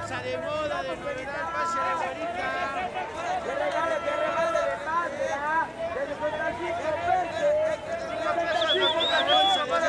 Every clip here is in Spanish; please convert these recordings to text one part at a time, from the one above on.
bolsa de moda, de novedad, pase de güerita. ¡Que regale de más, ¿verdad? ¡De 55 pesos! Una bolsa de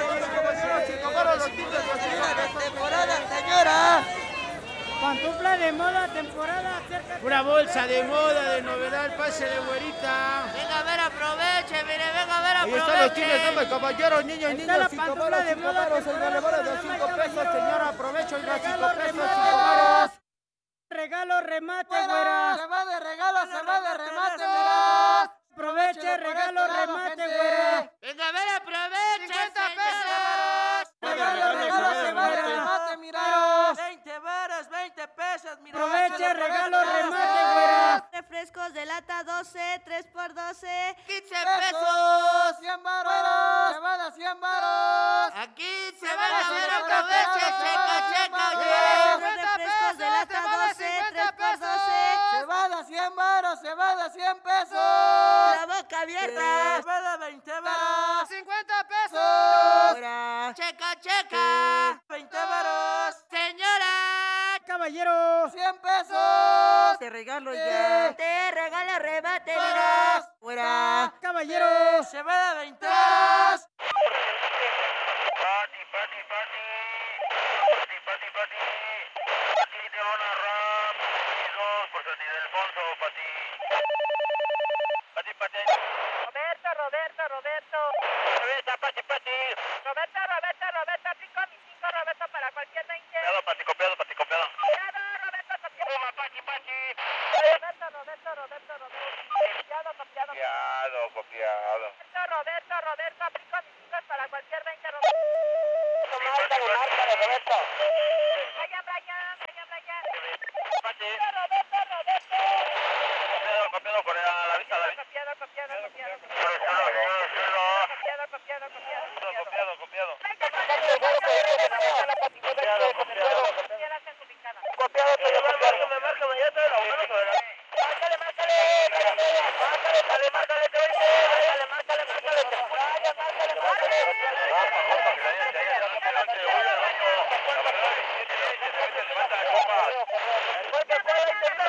¡Temporada, señora! Pantufla de moda, temporada, acércate. una bolsa de moda, de novedad, el pase de güerita. Venga a ver, aproveche, mire, venga a ver, Ahí aproveche. están los chiles, damas, caballeros, niños, Ahí está niños, la 5 pantufla varos, de 5 moda, varos, temporada, señor, le de damas, 5 pesos, caballeros. señor, aprovecho, oiga, 5 Regalo, pesos, 5 remate. varos. Regalo, remate, ¡Fuera! güera. ¡Se va de regalo, se va de remate, eso. mira! Aproveche, regalo, Por este lado, remate, gente. güera. Venga a ver, aproveche, 50 señor. Regalo, se va de remate, mira! 20 varas, 20 pesos, mira. Aproveche, regalo, remate, güera. Refrescos de lata 12, 3x12. 15 ¡Pesos! pesos. 100 varos, se va de 100 varos. Aquí se va, venga a se ver, va, aproveche, se va, checa, checa, se oye. Refrescos de lata 12, 3x12. Se va de 100 varos, se va de 100 pesos. La boca abierta. Se va de 20 varos. 50 pesos. Fuera. Checa, checa. 20 varos. Señora. Caballero. 100 pesos. Te regalo ya. Te regalo remate, Fuera. Fuera. Caballero. Se va de 20 varos. Roberto, 5 mi 5, Roberto para cualquier 20. Copiado. Roberto, Roberto, 5 mi 5 para cualquier 20, Roberto. Brian. Copiado por a la vista. Copiado. Copiado. Márcame, ya te Márcale.